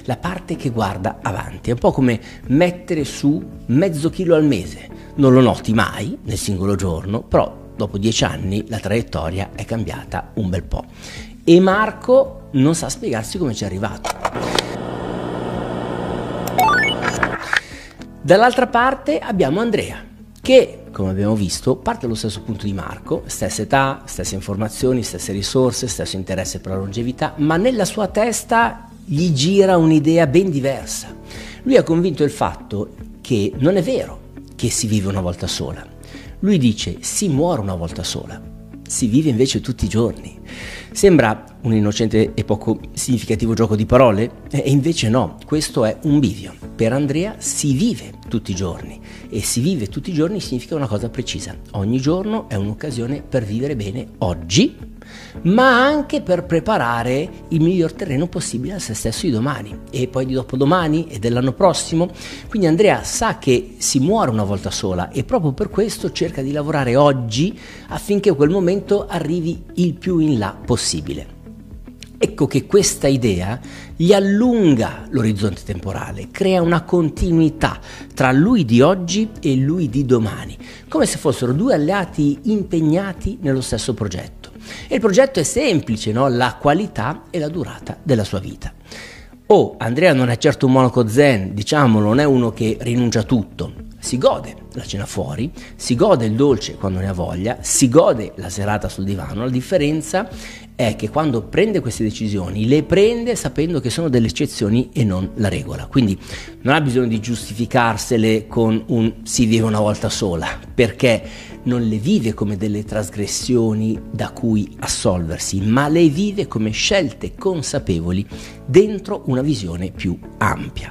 la parte che guarda avanti. È un po' come mettere su mezzo chilo al mese. Non lo noti mai nel singolo giorno, però dopo 10 anni la traiettoria è cambiata un bel po'. E Marco non sa spiegarsi come ci è arrivato. Dall'altra parte abbiamo Andrea, che, come abbiamo visto, parte dallo stesso punto di Marco, stessa età, stesse informazioni, stesse risorse, stesso interesse per la longevità, ma nella sua testa gli gira un'idea ben diversa. Lui è convinto del fatto che non è vero che si vive una volta sola. Lui dice si muore una volta sola, si vive invece tutti i giorni. Sembra un innocente e poco significativo gioco di parole, e invece no, questo è un bivio. Per Andrea si vive tutti i giorni, e si vive tutti i giorni significa una cosa precisa: ogni giorno è un'occasione per vivere bene oggi, ma anche per preparare il miglior terreno possibile a se stesso di domani, e poi di dopodomani e dell'anno prossimo. Quindi Andrea sa che si muore una volta sola, e proprio per questo cerca di lavorare oggi affinché quel momento arrivi il più in là possibile. Ecco che questa idea gli allunga l'orizzonte temporale, crea una continuità tra lui di oggi e lui di domani, come se fossero due alleati impegnati nello stesso progetto. E il progetto è semplice, no? La qualità e la durata della sua vita. Andrea non è certo un monaco zen, diciamolo, non è uno che rinuncia a tutto. Si gode la cena fuori, si gode il dolce quando ne ha voglia, si gode la serata sul divano. La differenza è che quando prende queste decisioni le prende sapendo che sono delle eccezioni e non la regola. Quindi non ha bisogno di giustificarsele con un si vive una volta sola, perché non le vive come delle trasgressioni da cui assolversi, ma le vive come scelte consapevoli dentro una visione più ampia.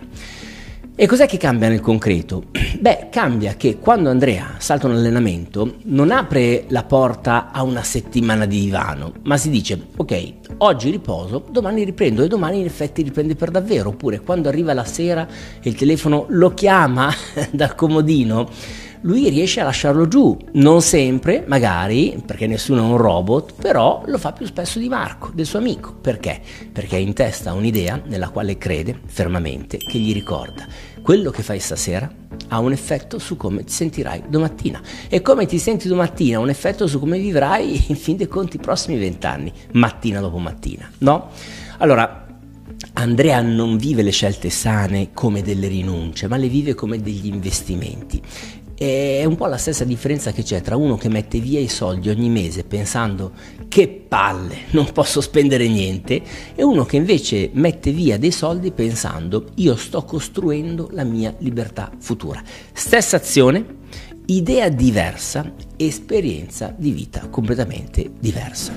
E cos'è che cambia nel concreto? Cambia che quando Andrea salta un allenamento non apre la porta a una settimana di divano, ma si dice ok, oggi riposo, domani riprendo, e domani in effetti riprende per davvero. Oppure quando arriva la sera e il telefono lo chiama dal comodino, lui riesce a lasciarlo giù, non sempre, magari, perché nessuno è un robot, però lo fa più spesso di Marco, del suo amico. Perché? Perché ha in testa un'idea nella quale crede fermamente, che gli ricorda: quello che fai stasera ha un effetto su come ti sentirai domattina, e come ti senti domattina ha un effetto su come vivrai in fin dei conti i prossimi 20 anni, mattina dopo mattina, no? Allora, Andrea non vive le scelte sane come delle rinunce, ma le vive come degli investimenti. È un po' la stessa differenza che c'è tra uno che mette via i soldi ogni mese pensando che palle, non posso spendere niente, e uno che invece mette via dei soldi pensando io sto costruendo la mia libertà futura. Stessa azione, idea diversa, esperienza di vita completamente diversa.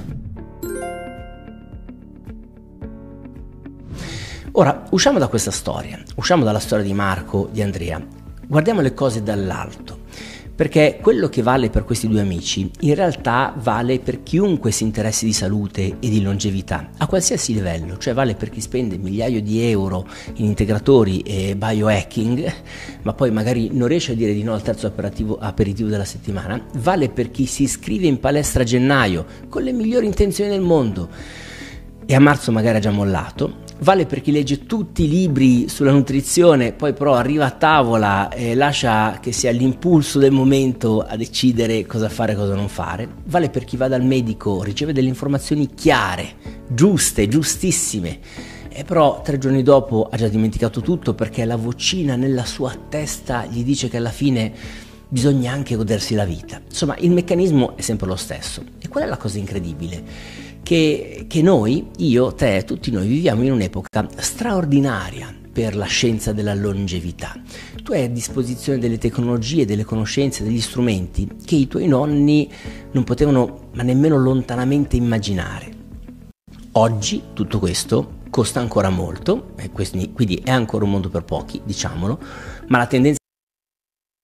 Ora, usciamo da questa storia, usciamo dalla storia di Marco, di Andrea. Guardiamo le cose dall'alto, perché quello che vale per questi due amici in realtà vale per chiunque si interessi di salute e di longevità, a qualsiasi livello, cioè vale per chi spende migliaia di euro in integratori e biohacking, ma poi magari non riesce a dire di no al terzo aperitivo della settimana, vale per chi si iscrive in palestra a gennaio con le migliori intenzioni del mondo e a marzo magari ha già mollato, vale per chi legge tutti i libri sulla nutrizione, poi però arriva a tavola e lascia che sia l'impulso del momento a decidere cosa fare e cosa non fare, vale per chi va dal medico, riceve delle informazioni chiare, giuste, giustissime, e però 3 giorni dopo ha già dimenticato tutto perché la vocina nella sua testa gli dice che alla fine bisogna anche godersi la vita. Insomma, il meccanismo è sempre lo stesso. E qual è la cosa incredibile? Che noi, io, te, tutti noi viviamo in un'epoca straordinaria per la scienza della longevità. Tu hai a disposizione delle tecnologie, delle conoscenze, degli strumenti che i tuoi nonni non potevano ma nemmeno lontanamente immaginare. Oggi tutto questo costa ancora molto, quindi è ancora un mondo per pochi, diciamolo, ma la tendenza